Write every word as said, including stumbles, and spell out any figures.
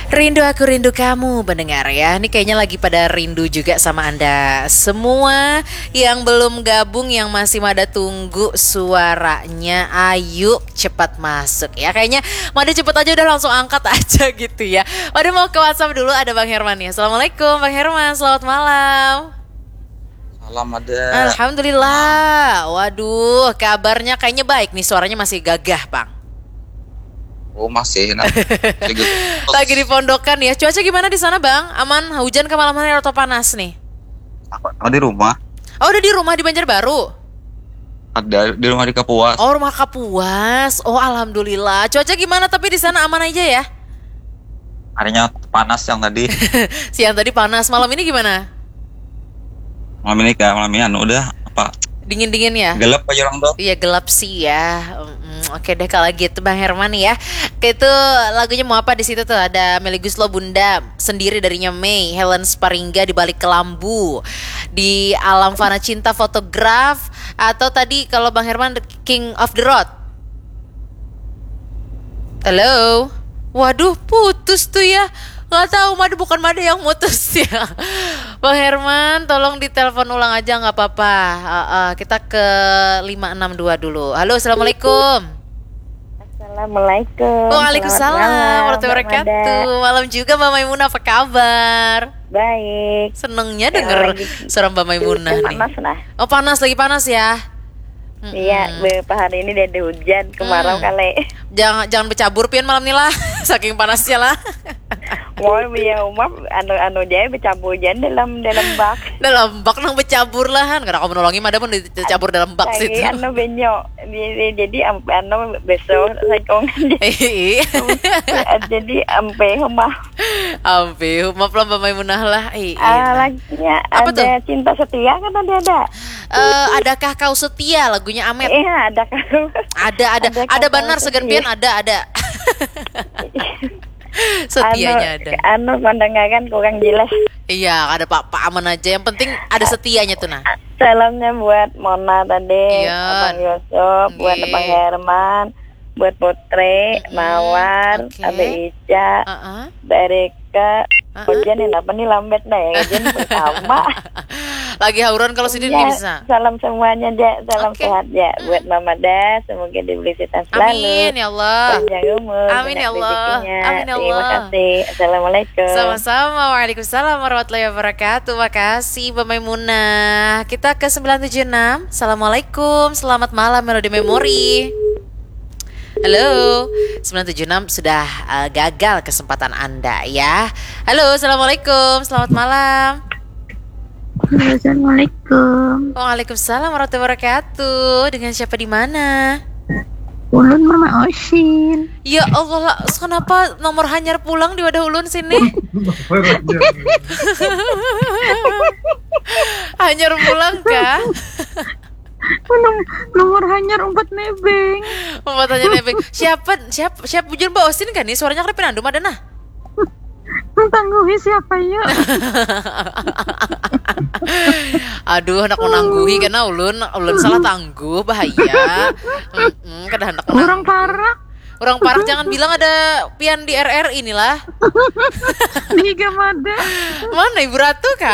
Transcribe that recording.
Rindu aku rindu kamu pendengar ya. Ini kayaknya lagi pada rindu juga sama Anda semua yang belum gabung, yang masih pada tunggu suaranya. Ayo cepat masuk ya. Kayaknya Mada cepet aja udah langsung angkat aja gitu ya. Mada mau ke WhatsApp dulu, ada Bang Herman ya. Assalamualaikum Bang Herman, selamat malam. Salam ada. Alhamdulillah. Waduh, kabarnya kayaknya baik nih, suaranya masih gagah Bang. Oh masih nah. Lagi di pondokan ya. Cuaca gimana di sana Bang? Aman? Hujan ke malam hari atau panas nih? Apa di rumah? Oh udah di rumah di Banjarbaru? Ada di rumah di Kapuas. Oh rumah Kapuas. Oh alhamdulillah. Cuaca gimana tapi di sana aman aja ya? Harinya panas yang tadi. Siang tadi panas. Malam ini gimana? Malam ini kak, malam ini anu udah apa? Dingin-dingin ya? Gelap aja orang tuh. Iya gelap sih ya. Hmm, Oke deh kalau gitu Bang Herman ya. Kayak itu lagunya mau apa di situ tuh? Ada Melly Guslo Bunda sendiri darinya Mei, Helen Sparingga di Balik Kelambu, di Alam Fana Cinta Fotograf, atau tadi kalau Bang Herman The King of the Road. Halo. Waduh putus tuh ya. Gak tahu Mada, bukan Mada yang mutus ya. Bang Herman tolong ditelepon ulang aja gak apa-apa. uh, uh, Kita ke lima enam dua dulu. Halo assalamualaikum. Assalamualaikum. Waalaikumsalam warahmatullahi wabarakatuh. Malam juga Mbak Maimunah, apa kabar? Baik. Senengnya denger suara Mbak Maimunah nih. Panas lah. Oh panas, lagi panas ya. Iya, beberapa hari ini ada hujan, kemarau Hmm. kali. Jangan jangan bercabur pian malam nih lah. Saking panasnya lah. Mau biar umap anu-anu jaya bercampur hujan dalam dalam bak. Dalam bak nang bercabur lah kan. Karena kamu nolongin Mada pun dicabur dalam bak situ. Lagi anu benyok. Jadi jadi am- anu besok saya kongan. Jadi ampe humah. Ampe, maaf lah Mbak Maimunah lah. Ih, Ah, laginya Apa ada tuh? cinta setia kan ada ada. Eh, adakah kau setia lagunya Amet? Iya, ada kan. Ada, ada, Adakah ada kau benar setia? segan pian ada, ada. Setianya ada. Anu pandangan kurang jelas. Iya, ada Pak Pak aman aja. Yang penting ada setianya tuh nah. Salamnya buat Mona tadi, Iya. Abang Yosef, buat Iya. Abang Herman, buat Putri, Mm-mm. Mawar, Oke. Abe Ica, Uh-uh. Bereka. Uh-uh. Hujan ini apa nih lambat dah ya, hujan pertama. Lagi hauran kalau sini Ya, bisa. salam semuanya ja, salam Oke. sehat ya buat Mama Das, semoga diberi sehat selalu. Amin ya Allah. Panjang umur. Amin ya banyak Allah. rezekinya. Amin ya Terima Allah. kasih. Assalamualaikum. Sama-sama. Waalaikumsalam warahmatullahi wabarakatuh. Makasih Mbak Maimunah. Kita ke sembilan tujuh enam. Assalamualaikum. Selamat malam Melody Memori. Halo, sembilan tujuh enam sudah uh, gagal kesempatan Anda ya. Halo, Assalamualaikum. Selamat malam. Assalamualaikum. Waalaikumsalam warahmatullahi wabarakatuh. Dengan siapa di mana? Ulun Mama Osin. Ya Allah, lah, kenapa nomor hanyar pulang di wadah ulun sini? Hanyar pulang kah? Nom- nomor hanyar empat nebeng. Mau tanya nebeng. Siapa siapa siapa bujur Mbak Osin kan nih? Suaranya kan penandum ada nah. Tangguhi siapa ya? Aduh, anak menangguhi karena ulun ulun salah tangguh bahaya. Mm-mm, kada hendak menangguh. Orang parah. Orang parah jangan bilang ada pian di R R inilah. Di Gamada. Mana Ibu Ratu kah?